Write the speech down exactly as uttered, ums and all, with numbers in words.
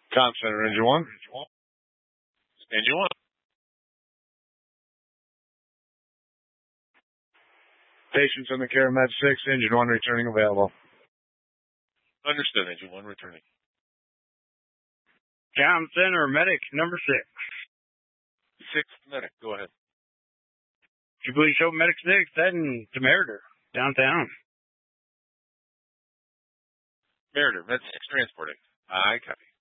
Com Center, Engine one. Engine one. Patients in the care of Med six, Engine one returning available. Understood, Engine one returning. Com Center, medic number six. Sixth medic, go ahead. Could you please show medic six heading to Meritor, downtown? Meritor, Med six transporting. I copy.